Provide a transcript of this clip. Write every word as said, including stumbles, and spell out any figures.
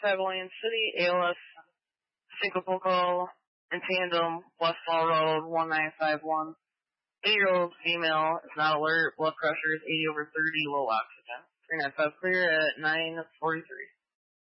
five Alliance City, A L S, Cinco Poco, in tandem, Westfall Road, one nine five one. eight-year-old female is not alert, blood pressure is eighty over thirty, low oxygen. three nine five clear at nine forty-three.